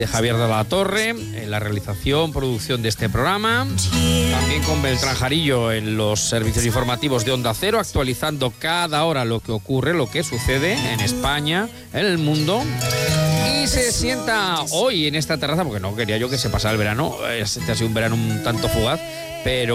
de Javier de la Torre en la realización, producción de este programa. También con Beltrán Jarillo en los servicios informativos de Onda Cero, actualizando cada hora lo que ocurre, lo que sucede en España, en el mundo. Y se sienta hoy en esta terraza, porque no quería yo que se pasara el verano. Este ha sido un verano un tanto fugaz, pero